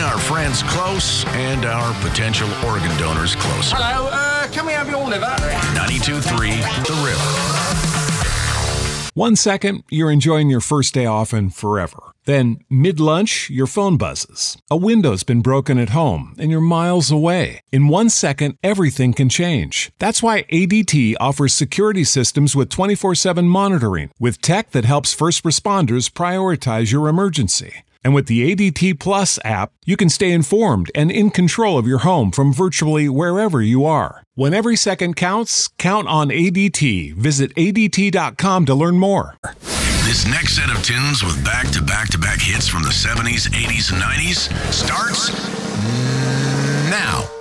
our friends close and our potential organ donors closer. Hello, can we have your liver? 92.3 The River. 1 second, you're enjoying your first day off and forever. Then, mid-lunch, your phone buzzes. A window's been broken at home, and you're miles away. In 1 second, everything can change. That's why ADT offers security systems with 24/7 monitoring, with tech that helps first responders prioritize your emergency. And with the ADT Plus app, you can stay informed and in control of your home from virtually wherever you are. When every second counts, count on ADT. Visit ADT.com to learn more. This next set of tunes with back-to-back-to-back hits from the 70s, 80s, and 90s starts now.